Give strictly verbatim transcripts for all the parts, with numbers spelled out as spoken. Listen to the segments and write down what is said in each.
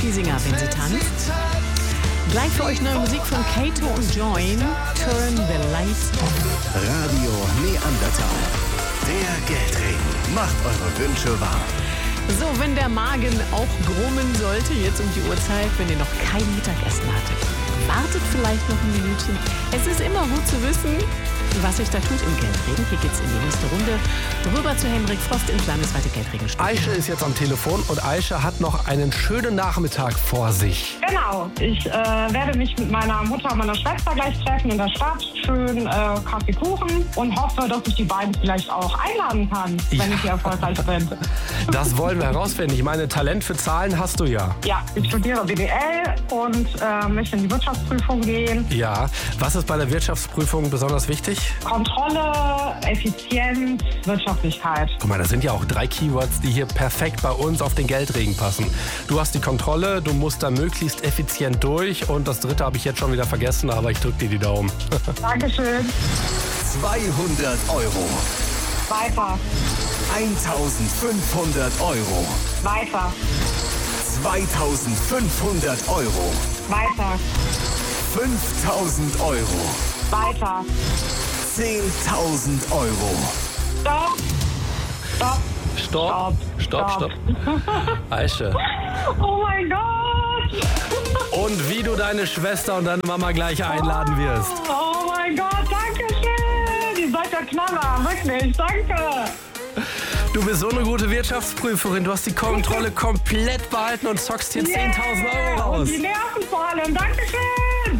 Giesinger, wenn sie tanzt. Gleich für euch neue Musik von Kato und Join, Turn the Lights On. Radio Neandertal, der Geldregen macht eure Wünsche wahr. So, wenn der Magen auch brummen sollte, jetzt um die Uhrzeit, wenn ihr noch kein Mittagessen hattet, wartet vielleicht noch ein Minütchen. Es ist immer gut zu wissen, was sich da tut im Geldregen. Hier geht's in die nächste Runde. Rüber zu Henrik Frost ins landesweite Geldregenstudio. Aische ist jetzt am Telefon und Aische hat noch einen schönen Nachmittag vor sich. Genau. Ich äh, werde mich mit meiner Mutter und meiner Schwester gleich treffen in der Stadt. Schön äh, Kaffee, Kuchen und hoffe, dass ich die beiden vielleicht auch einladen kann, wenn Ja. ich hier erfolgreich bin. Das wollen wir herausfinden. Ich meine, Talent für Zahlen hast du ja. Ja, ich studiere B W L und äh, möchte in die Wirtschaftsprüfung gehen. Ja. Was ist bei der Wirtschaftsprüfung besonders wichtig? Kontrolle, Effizienz, Wirtschaftlichkeit. Guck mal, das sind ja auch drei Keywords, die hier perfekt bei uns auf den Geldregen passen. Du hast die Kontrolle, du musst da möglichst effizient durch und das dritte habe ich jetzt schon wieder vergessen, aber ich drücke dir die Daumen. Dankeschön. zweihundert Euro, Weiter, eintausendfünfhundert Euro, weiter, zweitausendfünfhundert Euro, weiter, fünftausend Euro, weiter. zehntausend Euro. Stopp, stopp, Stopp, stopp, stopp. Aische. Oh mein Gott. Und wie du deine Schwester und deine Mama gleich einladen wirst. Oh mein Gott, danke schön. Ihr seid der Knaller, wirklich, danke. Du bist so eine gute Wirtschaftsprüferin. Du hast die Kontrolle komplett behalten und zockst hier zehntausend Euro Und raus. die Nerven vor allem, danke schön.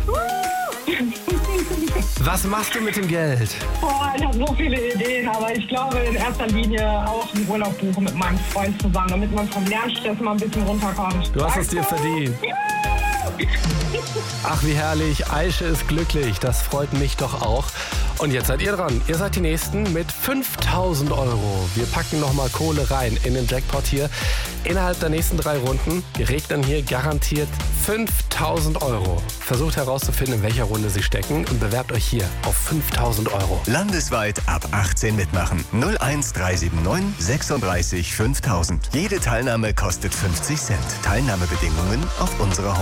Was machst du mit dem Geld? Boah, ich habe so viele Ideen, aber ich glaube in erster Linie auch einen Urlaub buchen mit meinem Freund zusammen, damit man vom Lernstress mal ein bisschen runterkommt. Du hast es dir verdient. Ach, wie herrlich. Aische ist glücklich. Das freut mich doch auch. Und jetzt seid ihr dran. Ihr seid die Nächsten mit fünftausend Euro. Wir packen nochmal Kohle rein in den Jackpot hier. Innerhalb der nächsten drei Runden regnen hier garantiert fünftausend Euro. Versucht herauszufinden, in welcher Runde sie stecken und bewerbt euch hier auf fünftausend Euro. Landesweit ab achtzehn mitmachen. null eins drei sieben neun sechsunddreißig fünftausend. Jede Teilnahme kostet fünfzig Cent. Teilnahmebedingungen auf unserer Homepage.